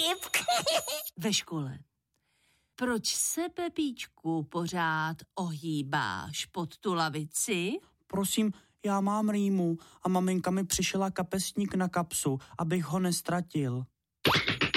Filip. Ve škole. Proč se, Pepíčku, pořád ohýbáš pod tu lavici? Prosím, já mám rýmu a maminka mi přišila kapesník na kapsu, abych ho nestratil.